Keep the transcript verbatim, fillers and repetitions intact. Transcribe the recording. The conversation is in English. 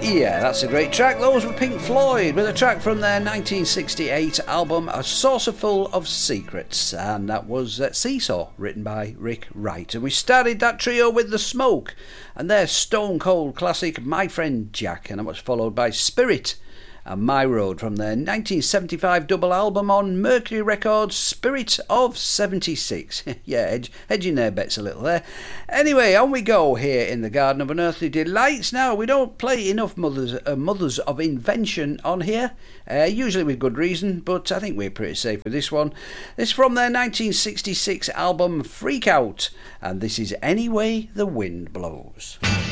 Yeah, that's a great track. Those were Pink Floyd with a track from their nineteen sixty-eight album A Saucer Full of Secrets, and that was uh, Seesaw, written by Rick Wright. And we started that trio with The Smoke and their stone cold classic My Friend Jack, and that was followed by Spirit and My Road from their nineteen seventy-five double album on Mercury Records, Spirit of seventy-six. Yeah, edge, edging their bets a little there. Anyway, on we go here in the Garden of Unearthly Delights. Now, we don't play enough mothers, uh, mothers of invention on here, uh, usually with good reason, but I think we're pretty safe with this one. This is from their nineteen sixty-six album Freak Out, and this is Any Way the Wind Blows.